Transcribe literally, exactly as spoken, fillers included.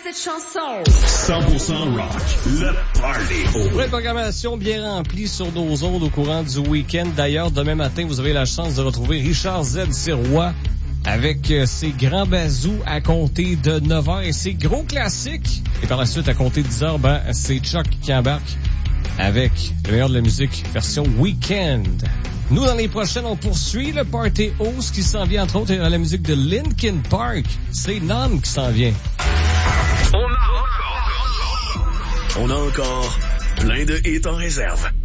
cette chanson. cent pour cent rock, le party. Une programmation bien remplie sur nos ondes au courant du week-end. D'ailleurs, demain matin, vous avez la chance de retrouver Richard Z. Sirois avec ses grands bazous à compter de neuf heures et ses gros classiques. Et par la suite, à compter de dix heures, ben, c'est Chuck qui embarque avec le meilleur de la musique, version week-end. Nous, dans les prochaines, on poursuit le Party House qui s'en vient, entre autres, à la musique de Linkin Park. C'est Nam qui s'en vient. On a encore, on a encore plein de hits en réserve.